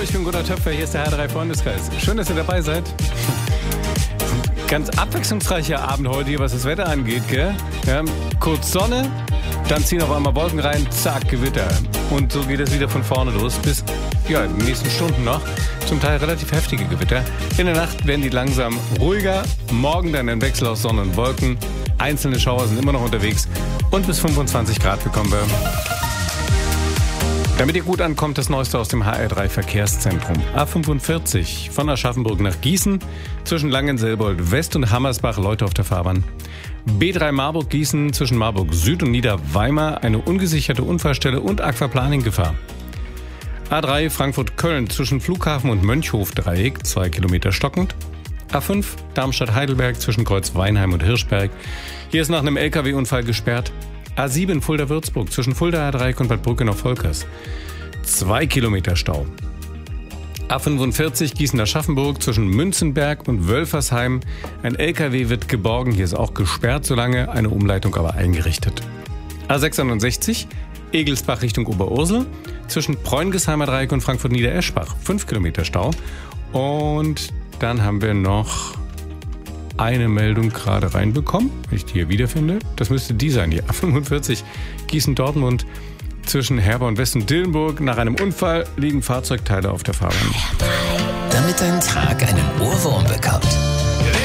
Ich bin Gunnar Töpfer, hier ist der HR3 Freundeskreis. Schön, dass ihr dabei seid. Ganz abwechslungsreicher Abend heute hier, was das Wetter angeht, gell? Ja, kurz Sonne, dann ziehen auf einmal Wolken rein, zack, Gewitter. Und so geht es wieder von vorne los bis in den nächsten Stunden noch. Zum Teil relativ heftige Gewitter. In der Nacht werden die langsam ruhiger. Morgen dann ein Wechsel aus Sonne und Wolken. Einzelne Schauer sind immer noch unterwegs. Und bis 25 Grad bekommen wir. Damit ihr gut ankommt, das Neueste aus dem HR3 Verkehrszentrum. A45 von Aschaffenburg nach Gießen, zwischen Langenselbold West und Hammersbach, Leute auf der Fahrbahn. B3 Marburg-Gießen, zwischen Marburg Süd und Niederweimar, eine ungesicherte Unfallstelle und Aquaplaning-Gefahr. A3 Frankfurt-Köln, zwischen Flughafen und Mönchhof-Dreieck, 2 Kilometer stockend. A5 Darmstadt-Heidelberg, zwischen Kreuz-Weinheim und Hirschberg. Hier ist nach einem LKW-Unfall gesperrt. A7 Fulda-Würzburg, zwischen Fulda-Dreieck und Bad Brücke-Volkers. 2 Kilometer Stau. A45 Gießen-Aschaffenburg, zwischen Münzenberg und Wölfersheim. Ein LKW wird geborgen, hier ist auch gesperrt, solange eine Umleitung aber eingerichtet. A66 Egelsbach Richtung Oberursel, zwischen Preungesheimer Dreieck und Frankfurt-Niedereschbach. 5 Kilometer Stau. Und dann haben wir noch eine Meldung gerade reinbekommen, wenn ich die hier wiederfinde. Das müsste die sein, die A45 Gießen-Dortmund, zwischen Herborn West und Dillenburg. Nach einem Unfall liegen Fahrzeugteile auf der Fahrbahn. Damit dein Tag einen Ohrwurm bekommt.